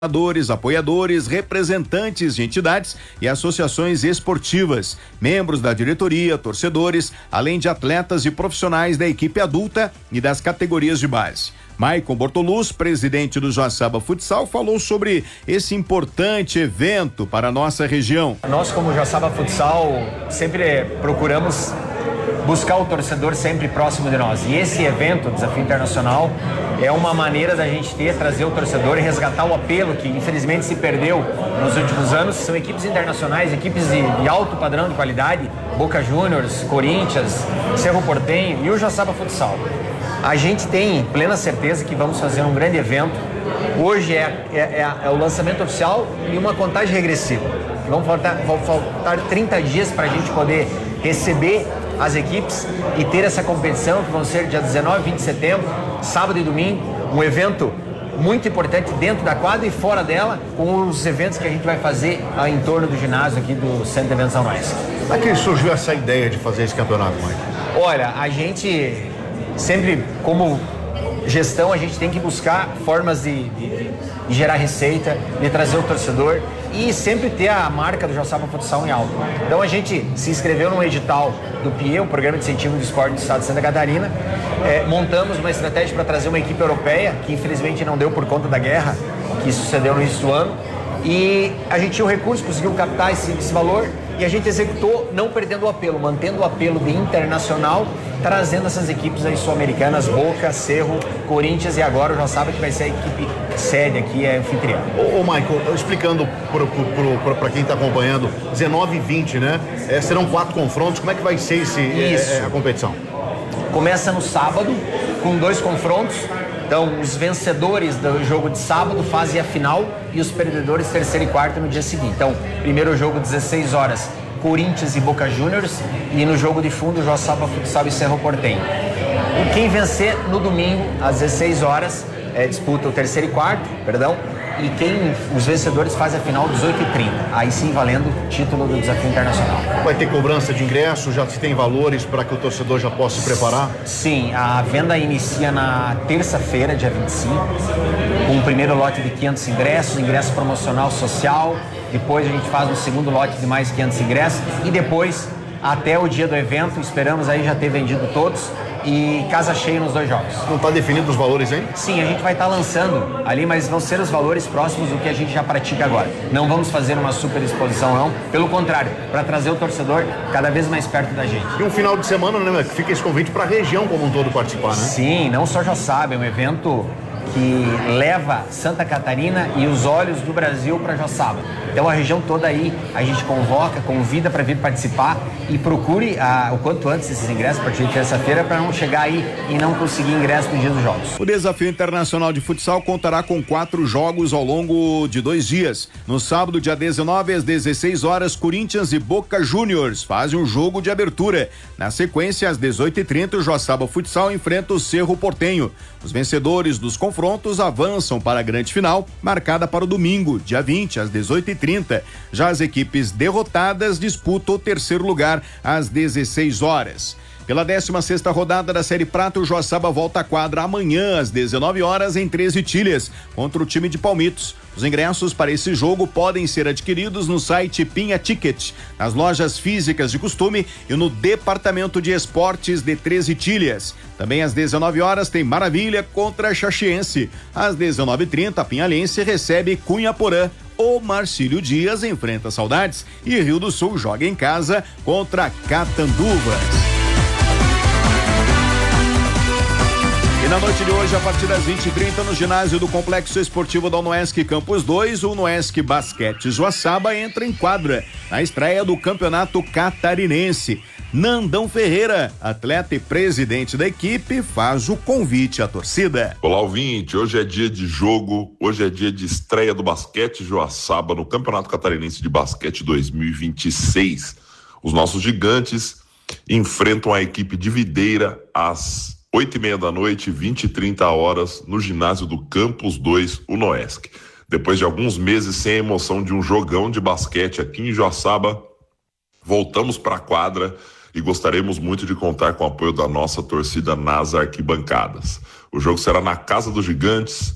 apoiadores, representantes de entidades e associações esportivas, membros da diretoria, torcedores, além de atletas e profissionais da equipe adulta e das categorias de base. Maicon Bortoluz, presidente do Joaçaba Futsal, falou sobre esse importante evento para a nossa região. Nós, como Joaçaba Futsal, sempre procuramos buscar o torcedor sempre próximo de nós. E esse evento, o Desafio Internacional, é uma maneira da gente trazer o torcedor e resgatar o apelo que infelizmente se perdeu nos últimos anos. São equipes internacionais, equipes de alto padrão de qualidade, Boca Juniors, Corinthians, Cerro Porteño e o Joaçaba Futsal. A gente tem plena certeza que vamos fazer um grande evento. Hoje é o lançamento oficial e uma contagem regressiva. Vão faltar 30 dias para a gente poder receber as equipes e ter essa competição, que vão ser dia 19 e 20 de setembro, sábado e domingo, um evento muito importante dentro da quadra e fora dela, com os eventos que a gente vai fazer em torno do ginásio aqui do Centro de Eventos Unesco. Como é que surgiu essa ideia de fazer esse campeonato, Mike? Olha, a gente sempre, como gestão, a gente tem que buscar formas de gerar receita, de trazer o torcedor e sempre ter a marca do Joaçaba Futsal em alto. Então a gente se inscreveu num edital do PIE, o Programa de Incentivo do Esporte do Estado de Santa Catarina, montamos uma estratégia para trazer uma equipe europeia, que infelizmente não deu por conta da guerra que sucedeu no início do ano, e a gente tinha o recurso, conseguiu captar esse valor e a gente executou não perdendo o apelo, mantendo o apelo de internacional, trazendo essas equipes aí sul-americanas, Boca, Cerro, Corinthians e agora o Joaçaba, que vai ser a equipe sede aqui, é anfitriã. Ô Michael, explicando para quem está acompanhando, 19 e 20, né? Serão 4 confrontos, como é que vai ser a competição? Começa no sábado, com 2 confrontos. Então, os vencedores do jogo de sábado fazem a final e os perdedores terceiro e quarto no dia seguinte. Então, primeiro jogo 16 horas, Corinthians e Boca Juniors, e no jogo de fundo, Joaçaba Futsal e Cerro Porteño. E quem vencer no domingo, às 16 horas, disputa o terceiro e quarto, e os vencedores fazem a final 18h30, aí sim valendo o título do Desafio Internacional. Vai ter cobrança de ingresso, já se tem valores para que o torcedor já possa se preparar? Sim, a venda inicia na terça-feira, dia 25, com o primeiro lote de 500 ingressos, ingresso promocional social, depois a gente faz um segundo lote de mais 500 ingressos e depois, até o dia do evento, esperamos aí já ter vendido todos, e casa cheia nos 2 jogos. Não está definido os valores, hein? Sim, a gente vai estar lançando ali, mas vão ser os valores próximos do que a gente já pratica agora. Não vamos fazer uma super exposição, não. Pelo contrário, para trazer o torcedor cada vez mais perto da gente. E um final de semana, né? Fica esse convite para a região como um todo participar, né? Sim, não só Joaçaba, é um evento que leva Santa Catarina e os olhos do Brasil para Joaçaba. Então a região toda aí a gente convida para vir participar e procure o quanto antes esses ingressos a partir de terça-feira para não chegar aí e não conseguir ingresso no dia dos jogos. O Desafio Internacional de Futsal contará com 4 jogos ao longo de 2 dias. No sábado, dia 19 às 16 horas, Corinthians e Boca Juniors fazem um jogo de abertura. Na sequência, às 18h30, o Joaçaba Futsal enfrenta o Cerro Porteño. Os vencedores dos confrontos avançam para a grande final, marcada para o domingo, dia 20, às 18h30. Já as equipes derrotadas disputam o terceiro lugar às 16 horas. Pela 16ª rodada da Série Prata, o Joaçaba volta à quadra amanhã às 19 horas em 13 Tilhas, contra o time de Palmitos. Os ingressos para esse jogo podem ser adquiridos no site Pinha Ticket, nas lojas físicas de costume e no Departamento de Esportes de 13 Tilhas. Também às 19 horas tem Maravilha contra Xaxiense. Às 19h30, a Pinhalense recebe Cunhaporã. O Marcílio Dias enfrenta Saudades e Rio do Sul joga em casa contra Catanduvas. E na noite de hoje, a partir das 20h30, no ginásio do Complexo Esportivo da Unoesc Campus 2, o Unoesc Basquete Joaçaba entra em quadra na estreia do Campeonato Catarinense. Nandão Ferreira, atleta e presidente da equipe, faz o convite à torcida. Olá, ouvinte, hoje é dia de jogo, hoje é dia de estreia do Basquete Joaçaba no Campeonato Catarinense de Basquete 2026. Os nossos gigantes enfrentam a equipe de Videira às 8h30 da noite, 20h30 no ginásio do Campus 2, Unoesc. Depois de alguns meses sem a emoção de um jogão de basquete aqui em Joaçaba, voltamos para a quadra e gostaríamos muito de contar com o apoio da nossa torcida nas arquibancadas. O jogo será na Casa dos Gigantes,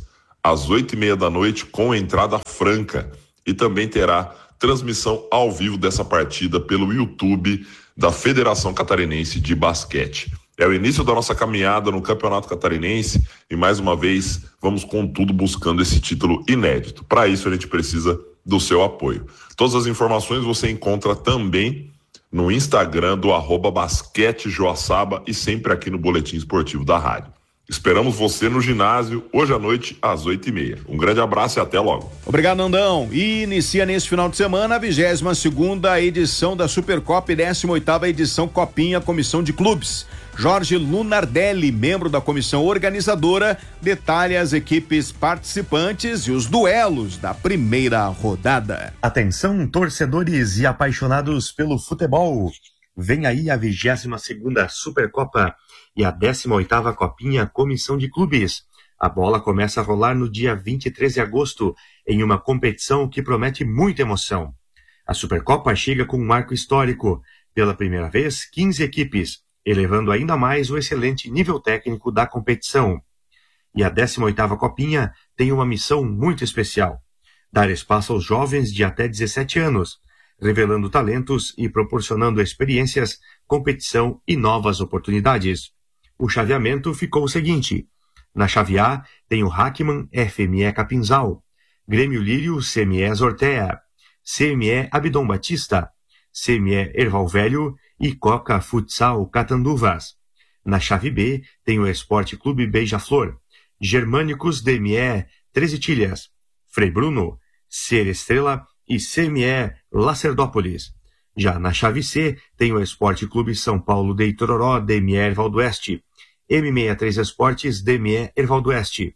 às 8h30 da noite, com entrada franca. E também terá transmissão ao vivo dessa partida pelo YouTube da Federação Catarinense de Basquete. É o início da nossa caminhada no Campeonato Catarinense e, mais uma vez, vamos com tudo buscando esse título inédito. Para isso, a gente precisa do seu apoio. Todas as informações você encontra também no Instagram do @basquetejoaçaba e sempre aqui no Boletim Esportivo da Rádio. Esperamos você no ginásio, hoje à noite, às 8h30. Um grande abraço e até logo. Obrigado, Nandão. E inicia nesse final de semana a 22ª edição da Supercopa e 18ª edição Copinha Comissão de Clubes. Jorge Lunardelli, membro da comissão organizadora, detalha as equipes participantes e os duelos da primeira rodada. Atenção, torcedores e apaixonados pelo futebol. Vem aí a 22ª Supercopa e a 18ª Copinha Comissão de Clubes. A bola começa a rolar no dia 23 de agosto, em uma competição que promete muita emoção. A Supercopa chega com um marco histórico. Pela primeira vez, 15 equipes, elevando ainda mais o excelente nível técnico da competição. E a 18ª Copinha tem uma missão muito especial: dar espaço aos jovens de até 17 anos, revelando talentos e proporcionando experiências, competição e novas oportunidades. O chaveamento ficou o seguinte: na chave A tem o Hackman FME Capinzal, Grêmio Lírio CME Zortea, CME Abdon Batista, CME Erval Velho e Coca Futsal Catanduvas. Na chave B tem o Esporte Clube Beija-Flor, Germânicos DME Treze Tilhas, Frei Bruno, Ser Estrela e CME Lacerdópolis. Já na chave C tem o Esporte Clube São Paulo de Itororó DME Erval do Oeste, M63 Esportes DME Erval do Oeste,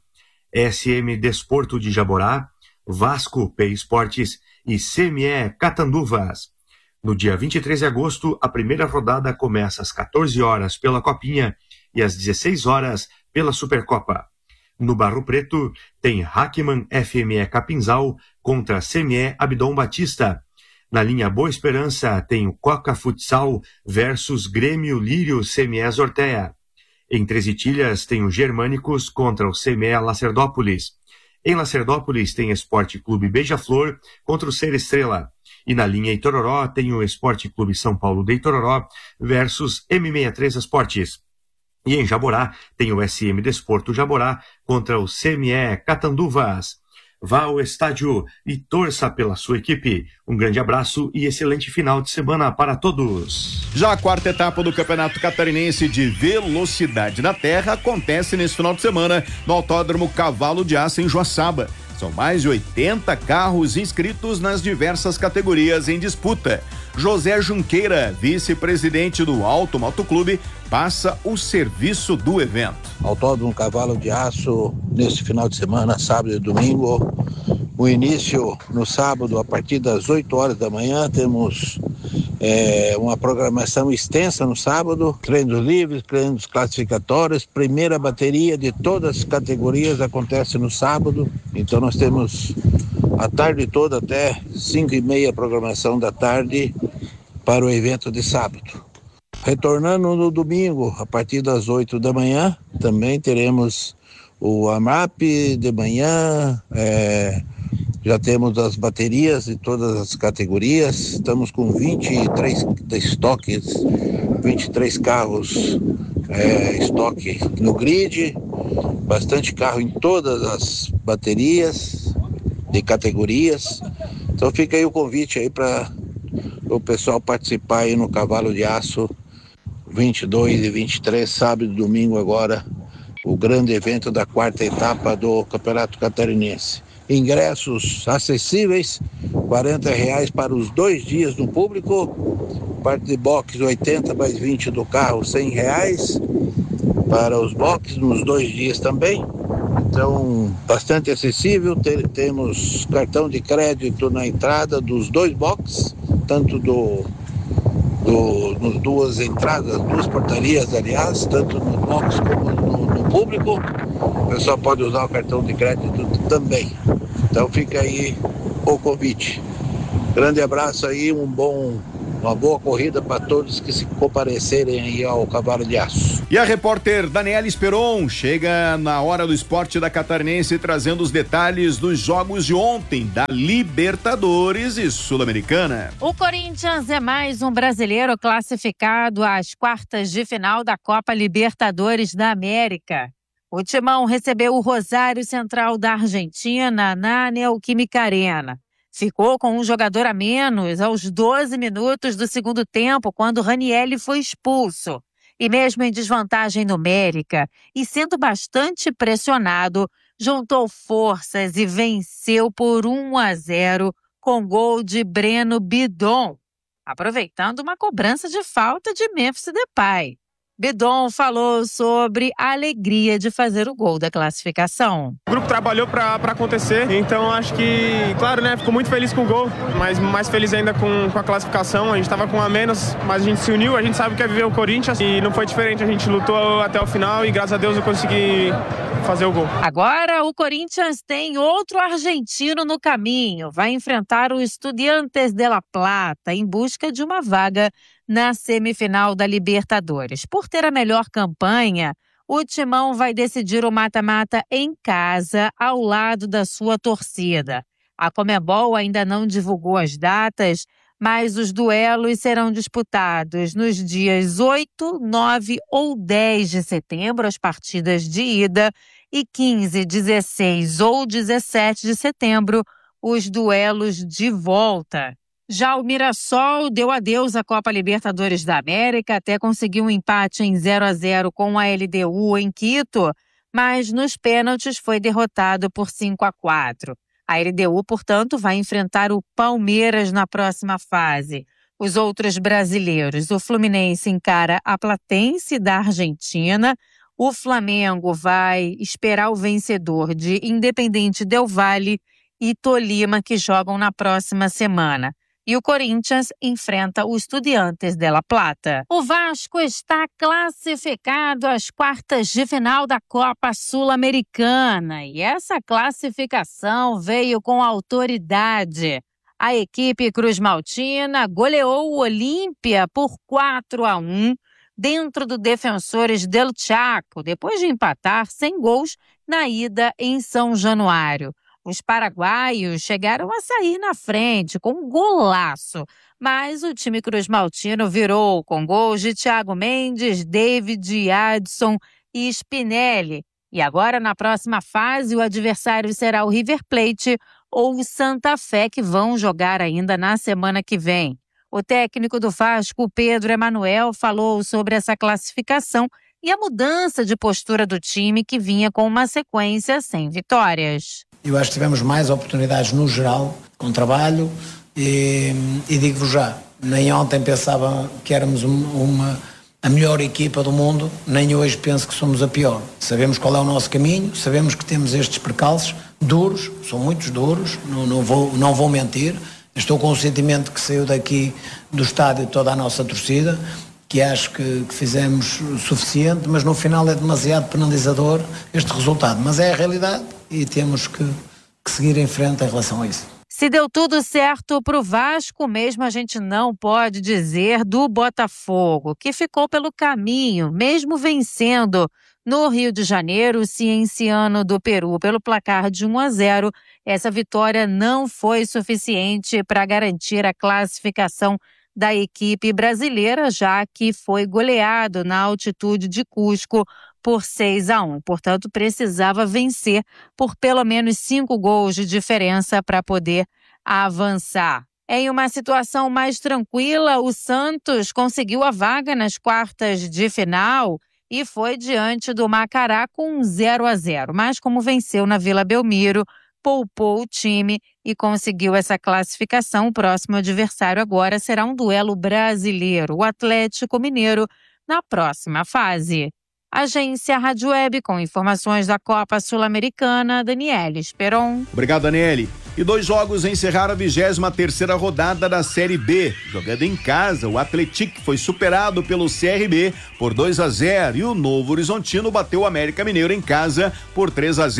SM Desporto de Jaborá, Vasco P Esportes e CME Catanduvas. No dia 23 de agosto, a primeira rodada começa às 14 horas pela Copinha e às 16 horas pela Supercopa. No Barro Preto, tem Hackman FME Capinzal contra CME Abdon Batista. Na linha Boa Esperança, tem o Coca Futsal versus Grêmio Lírio CME Zortea. Em Treze Tilhas, tem o Germânicos contra o CME Lacerdópolis. Em Lacerdópolis, tem Esporte Clube Beija-Flor contra o Ser Estrela. E na linha Itororó, tem o Esporte Clube São Paulo de Itororó versus M63 Esportes. E em Jaborá, tem o SM Desporto Jaborá contra o CME Catanduvas. Vá ao estádio e torça pela sua equipe. Um grande abraço e excelente final de semana para todos. Já a quarta etapa do Campeonato Catarinense de Velocidade na Terra acontece nesse final de semana no Autódromo Cavalo de Aço em Joaçaba. São mais de 80 carros inscritos nas diversas categorias em disputa. José Junqueira, vice-presidente do Alto Motoclube, passa o serviço do evento. Autódromo Cavalo de Aço, nesse final de semana, sábado e domingo. O início no sábado, a partir das 8 horas da manhã, temos uma programação extensa no sábado, treinos livres, treinos classificatórios, primeira bateria de todas as categorias acontece no sábado, então nós temos a tarde toda até 5h30 a programação da tarde para o evento de sábado. Retornando no domingo, a partir das 8 da manhã, também teremos o AMAP de manhã, já temos as baterias de todas as categorias, estamos com 23 estoques, 23 carros estoque no grid, bastante carro em todas as baterias de categorias, então fica aí o convite aí para o pessoal participar aí no Cavalo de Aço, 22 e 23, sábado e domingo agora, o grande evento da quarta etapa do Campeonato Catarinense. Ingressos acessíveis, R$40 para os 2 dias no público, parte de box 80 mais 20 do carro, R$100 para os boxes nos 2 dias também. Então, bastante acessível, temos cartão de crédito na entrada dos 2 boxes, tanto nos 2 entradas, 2 portarias, aliás, tanto no box como no público. O pessoal pode usar o cartão de crédito também. Então fica aí o convite. Grande abraço aí, uma boa corrida para todos que se comparecerem aí ao Cavalo de Aço. E a repórter Daniela Esperon chega na Hora do Esporte da Catarinense trazendo os detalhes dos jogos de ontem da Libertadores e Sul-Americana. O Corinthians é mais um brasileiro classificado às quartas de final da Copa Libertadores da América. O Timão recebeu o Rosário Central da Argentina na Neoquímica Arena. Ficou com um jogador a menos aos 12 minutos do segundo tempo, quando Ranieri foi expulso. E mesmo em desvantagem numérica e sendo bastante pressionado, juntou forças e venceu por 1-0 com gol de Breno Bidon, aproveitando uma cobrança de falta de Memphis Depay. Bidon falou sobre a alegria de fazer o gol da classificação. O grupo trabalhou para acontecer, então acho que, claro, né, ficou muito feliz com o gol, mas mais feliz ainda com a classificação. A gente estava com a menos, mas a gente se uniu, a gente sabe o que é viver o Corinthians e não foi diferente, a gente lutou até o final e graças a Deus eu consegui fazer o gol. Agora o Corinthians tem outro argentino no caminho, vai enfrentar o Estudiantes de La Plata em busca de uma vaga na semifinal da Libertadores. Por ter a melhor campanha, o Timão vai decidir o mata-mata em casa, ao lado da sua torcida. A Conmebol ainda não divulgou as datas, mas os duelos serão disputados nos dias 8, 9 ou 10 de setembro, as partidas de ida, e 15, 16 ou 17 de setembro, os duelos de volta. Já o Mirassol deu adeus à Copa Libertadores da América, até conseguiu um empate em 0-0 com a LDU em Quito, mas nos pênaltis foi derrotado por 5-4. A LDU, portanto, vai enfrentar o Palmeiras na próxima fase. Os outros brasileiros, o Fluminense encara a Platense da Argentina, o Flamengo vai esperar o vencedor de Independiente Del Valle e Tolima, que jogam na próxima semana. E o Corinthians enfrenta o Estudiantes de La Plata. O Vasco está classificado às quartas de final da Copa Sul-Americana. E essa classificação veio com autoridade. A equipe cruzmaltina goleou o Olímpia por 4-1 dentro do Defensores del Chaco, depois de empatar sem gols na ida em São Januário. Os paraguaios chegaram a sair na frente com um golaço, mas o time cruzmaltino virou com gols de Thiago Mendes, David, Adson e Spinelli. E agora, na próxima fase, o adversário será o River Plate ou o Santa Fé, que vão jogar ainda na semana que vem. O técnico do Vasco, Pedro Emanuel, falou sobre essa classificação e a mudança de postura do time, que vinha com uma sequência sem vitórias. Eu acho que tivemos mais oportunidades no geral, com trabalho, e digo-vos já, nem ontem pensava que éramos a melhor equipa do mundo, nem hoje penso que somos a pior. Sabemos qual é o nosso caminho, sabemos que temos estes percalços duros, são muitos duros, não vou mentir. Estou com o sentimento que saiu daqui do estádio toda a nossa torcida, que acho que fizemos o suficiente, mas no final é demasiado penalizador este resultado. Mas é a realidade e temos que seguir em frente em relação a isso. Se deu tudo certo para o Vasco, mesmo a gente não pode dizer do Botafogo, que ficou pelo caminho, mesmo vencendo no Rio de Janeiro o Cienciano do Peru pelo placar de 1-0. Essa vitória não foi suficiente para garantir a classificação da equipe brasileira, já que foi goleado na altitude de Cusco por 6-1. Portanto, precisava vencer por pelo menos 5 gols de diferença para poder avançar. Em uma situação mais tranquila, o Santos conseguiu a vaga nas quartas de final e foi diante do Macará com 0-0. Mas como venceu na Vila Belmiro, poupou o time e conseguiu essa classificação. O próximo adversário agora será um duelo brasileiro, o Atlético Mineiro, na próxima fase. Agência Rádio Web, com informações da Copa Sul-Americana, Daniela Esperon. Obrigado, Daniele. E 2 jogos encerraram a 23ª rodada da Série B. Jogando em casa, o Atlético foi superado pelo CRB por 2-0 e o Novo Horizontino bateu o América Mineiro em casa por 3-0.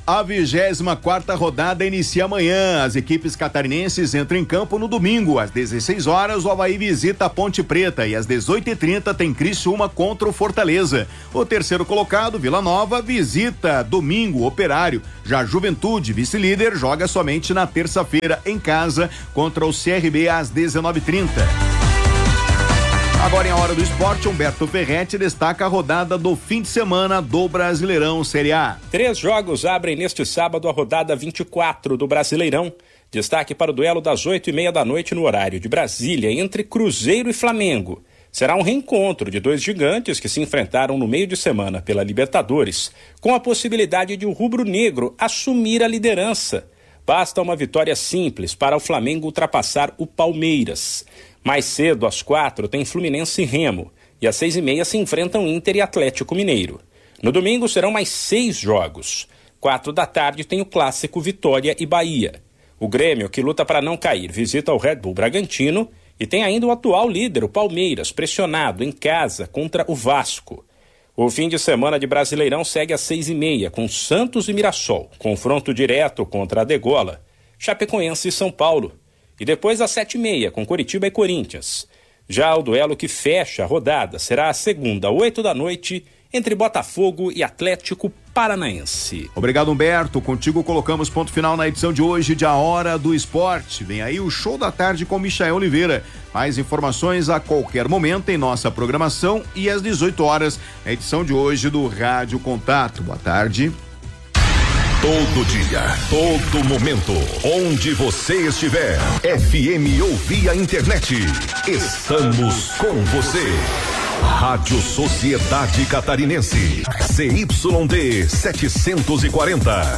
A 24ª rodada inicia amanhã. As equipes catarinenses entram em campo no domingo. Às 16 horas, o Avaí visita a Ponte Preta e às 18h30 tem Criciúma contra o Fortaleza. O terceiro colocado, Vila Nova, visita domingo o Operário. Já a Juventude, vice-líder, joga somente na terça-feira em casa contra o CRB às 19h30. Agora em A Hora do Esporte, Humberto Ferretti destaca a rodada do fim de semana do Brasileirão Série A. 3 jogos abrem neste sábado a rodada 24 do Brasileirão. Destaque para o duelo das 8h30 da noite no horário de Brasília entre Cruzeiro e Flamengo. Será um reencontro de 2 gigantes que se enfrentaram no meio de semana pela Libertadores, com a possibilidade de o rubro-negro assumir a liderança. Basta uma vitória simples para o Flamengo ultrapassar o Palmeiras. Mais cedo, às 4, tem Fluminense e Remo, e às 6h30 se enfrentam Inter e Atlético Mineiro. No domingo serão mais 6 jogos. 4 da tarde tem o clássico Vitória e Bahia. O Grêmio, que luta para não cair, visita o Red Bull Bragantino e tem ainda o atual líder, o Palmeiras, pressionado em casa contra o Vasco. O fim de semana de Brasileirão segue às 6h30 com Santos e Mirassol, confronto direto contra a Degola, Chapecoense e São Paulo. E depois às 7h30, com Coritiba e Corinthians. Já o duelo que fecha a rodada será a segunda, 8 da noite, entre Botafogo e Atlético Paranaense. Obrigado, Humberto. Contigo colocamos ponto final na edição de hoje de A Hora do Esporte. Vem aí o Show da Tarde com Michael Oliveira. Mais informações a qualquer momento em nossa programação e às 18 horas, a edição de hoje do Rádio Contato. Boa tarde. Todo dia, todo momento, onde você estiver, FM ou via internet, estamos com você. Rádio Sociedade Catarinense, CYD 740,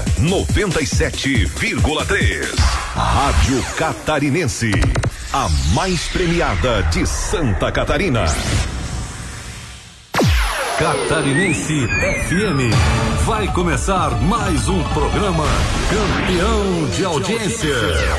97,3. Rádio Catarinense, a mais premiada de Santa Catarina. Catarinense FM. Vai começar mais um programa campeão de audiência.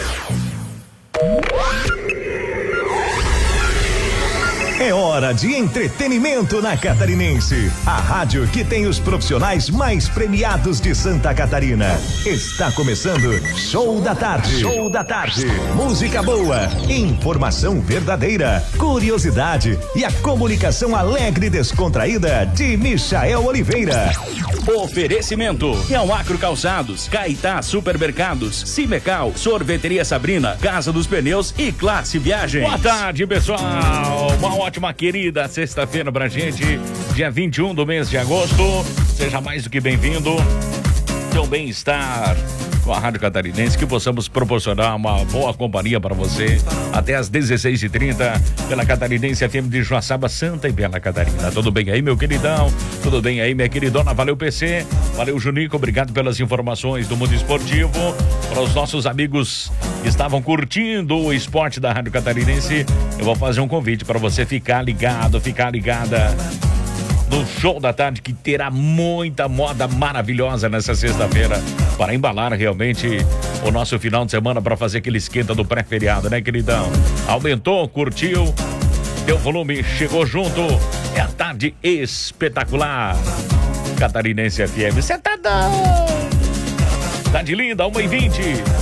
É hora de entretenimento na Catarinense. A rádio que tem os profissionais mais premiados de Santa Catarina. Está começando Show da Tarde. Show da Tarde. Música boa, informação verdadeira, curiosidade e a comunicação alegre e descontraída de Michael Oliveira. Oferecimento: Acro Calçados, Caetá Supermercados, Cimecal, Sorveteria Sabrina, Casa dos Pneus e Classe Viagens. Boa tarde, pessoal. Uma ótima, querida sexta-feira pra gente, dia 21 do mês de agosto. Seja mais do que bem-vindo. Seu bem-estar com a Rádio Catarinense, que possamos proporcionar uma boa companhia para você até às 16h30 pela Catarinense FM de Joaçaba, Santa e Bela Catarina. Tudo bem aí, meu queridão? Tudo bem aí, minha queridona? Valeu, PC. Valeu, Junico. Obrigado pelas informações do mundo esportivo. Para os nossos amigos que estavam curtindo o esporte da Rádio Catarinense, eu vou fazer um convite para você ficar ligado, ficar ligada no Show da Tarde, que terá muita moda maravilhosa nessa sexta-feira para embalar realmente o nosso final de semana, para fazer aquele esquenta do pré-feriado, né, queridão? Aumentou, curtiu, deu volume, chegou junto. É a tarde espetacular. Catarinense FM, você tá doido? Tá de linda, 1h20.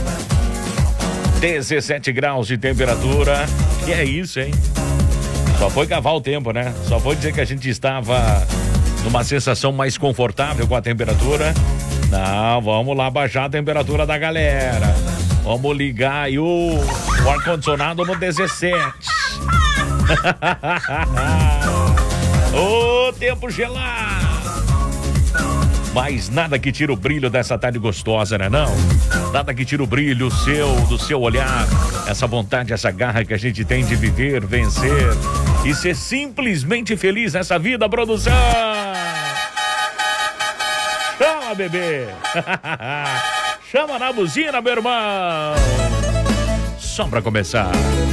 17 graus de temperatura. Que é isso, hein? Só foi cavar o tempo, né? Só foi dizer que a gente estava numa sensação mais confortável com a temperatura. Não, vamos lá baixar a temperatura da galera. Vamos ligar aí o ar-condicionado no 17. Ô, tempo gelado. Mas nada que tira o brilho dessa tarde gostosa, né não? Nada que tira o brilho do seu olhar, essa vontade, essa garra que a gente tem de viver, vencer e ser simplesmente feliz nessa vida, produção! Chama, bebê! Chama na buzina, meu irmão! Só pra começar.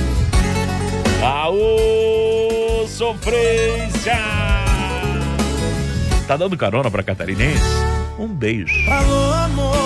Aô, sofrência! Tá dando carona pra Catarinense? Um beijo. Alô, amor.